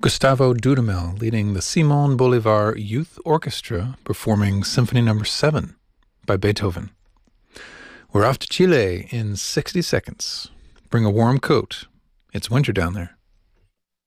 Gustavo Dudamel leading the Simon Bolivar Youth Orchestra performing Symphony No. 7 by Beethoven. We're off to Chile in 60 seconds. Bring a warm coat. It's winter down there.